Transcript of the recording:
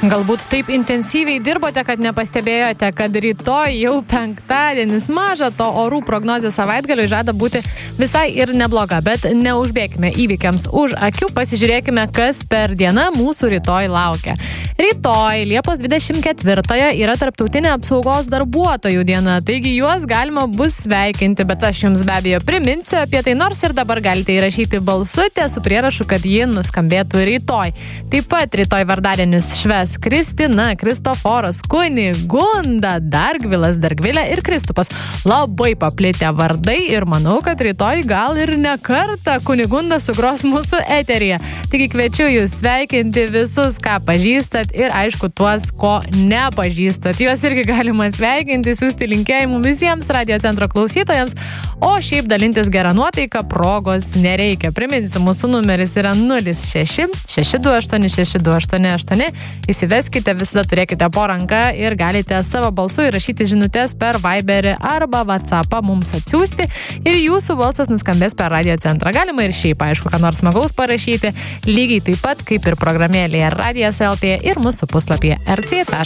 Galbūt taip intensyviai dirbote, kad nepastebėjote, kad rytoj jau penktadienis, maža to orų prognozė savaitgaliui žada būti visai ir nebloga, bet neužbėkime įvykiams už akių, pasižiūrėkime, kas per dieną mūsų rytoj laukia. Rytoj, Liepos 24-ąją, yra tarptautinė apsaugos darbuotojų diena, taigi juos galima bus sveikinti, bet aš jums be abejo priminsiu apie tai, nors ir dabar galite įrašyti balsutę su prierašu, kad ji nuskambėtų rytoj. Taip pat rytoj vardadienius švęs Kristina, Kristoforas, Kunigunda, Dargvilas, Dargvilė ir Kristupas. Labai paplitę vardai ir manau, kad rytoj gal ir ne kartą Kunigunda sugros mūsų eteryje. Taigi kviečiu jūs sveikinti visus, ką pažįstat ir aišku tuos, ko nepažįstat. Juos irgi galima sveikinti, siųsti linkėjimų visiems Radio Centro klausytojams, o šiaip dalintis gerą nuotaiką progos nereikia. Priminsiu, mūsų numeris yra 06 628 6288. Įsiveskite, visada turėkite po ranką ir galite savo balsu įrašyti žinutės per Viberį arba WhatsAppą mums atsiųsti ir jūsų balsas nuskambės per Radio Centrą. Galima ir šiaip, aišku, ką nors smagaus parašyti, lygiai taip pat kaip ir programėlėje Radijas LT ir mūsų puslapyje rc.lv.